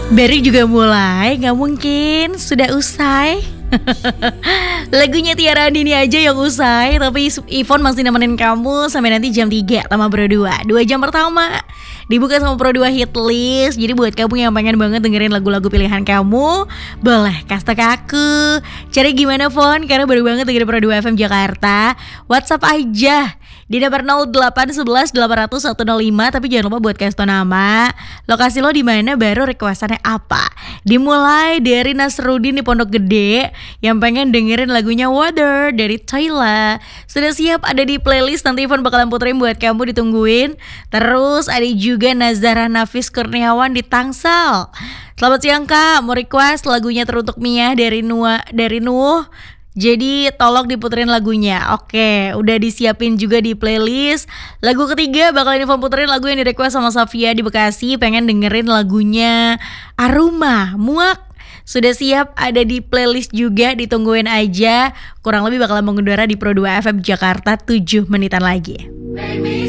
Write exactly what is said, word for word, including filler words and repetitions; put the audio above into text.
Baru juga mulai, gak mungkin sudah usai. Lagunya Tiara Andini aja yang usai, tapi Ivon masih nemenin kamu sampai nanti jam tiga sama Pro dua. Dua jam pertama dibuka sama Pro dua hit list. Jadi buat kamu yang pengen banget dengerin lagu-lagu pilihan kamu, boleh kasih ke aku. Cari gimana Fon? Karena baru banget dengerin Pro dua F M Jakarta. WhatsApp aja di nomor nol delapan satu satu delapan nol nol satu nol lima. Tapi jangan lupa buat kasih tau nama, lokasi lo di mana, baru requestannya apa. Dimulai dari Nasruddin di Pondok Gede yang pengen dengerin lagunya Water dari Tyla. Sudah siap ada di playlist, nanti Ivan bakalan puterin buat kamu, ditungguin. Terus ada juga Nazara Nafis Kurniawan di Tangsel. Selamat siang Kak, mau request lagunya Teruntuk Mia dari Nuh dari Nuh. Jadi tolong diputerin lagunya. Oke, udah disiapin juga di playlist. Lagu ketiga bakalan Ivan puterin lagu yang di-request sama Safia di Bekasi, pengen dengerin lagunya Aruma Muak. Sudah siap ada di playlist juga, ditungguin aja. Kurang lebih bakalan mengudara di Pro dua F M Jakarta tujuh menitan lagi.